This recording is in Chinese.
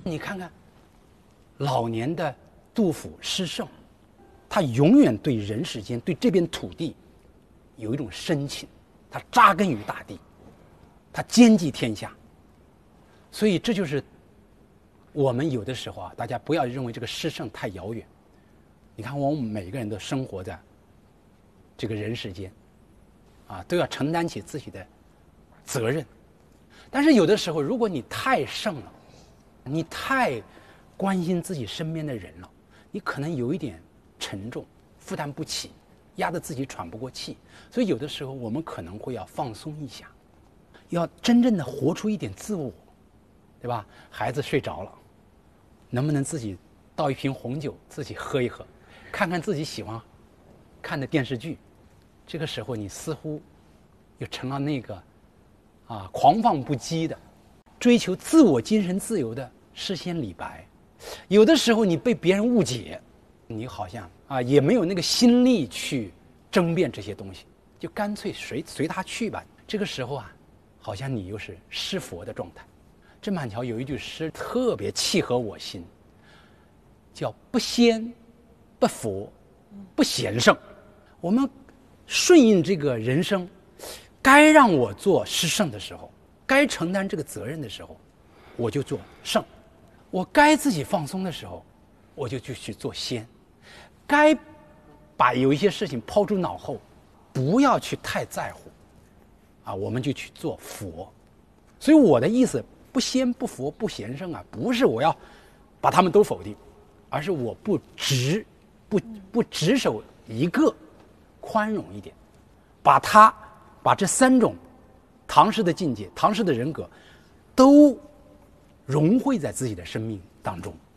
你看看老年的杜甫诗圣，他永远对人世间、对这片土地有一种深情，他扎根于大地，他兼济天下。所以这就是我们有的时候啊，大家不要认为这个诗圣太遥远。你看，我们每个人都生活在这个人世间，啊，都要承担起自己的责任。但是有的时候，如果你太圣了，你太关心自己身边的人了，你可能有一点沉重，负担不起，压得自己喘不过气。所以有的时候我们可能会要放松一下，要真正的活出一点自我，对吧？孩子睡着了，能不能自己倒一瓶红酒自己喝一喝，看看自己喜欢看的电视剧。这个时候你似乎又成了那个狂放不羁的追求自我精神自由的诗仙李白。有的时候你被别人误解，你好像也没有那个心力去争辩这些东西，就干脆随他去吧。这个时候好像你又是诗佛的状态。郑板桥有一句诗特别契合我心，叫不仙不佛不贤圣。我们顺应这个人生，该让我做诗圣的时候，该承担这个责任的时候，我就做圣；我该自己放松的时候，我就去做仙；该把有一些事情抛诸脑后，不要去太在乎我们就去做佛。所以我的意思，不仙不佛不贤圣不是我要把他们都否定，而是我不只守一个，宽容一点，把这三种唐诗的境界、唐诗的人格都融汇在自己的生命当中。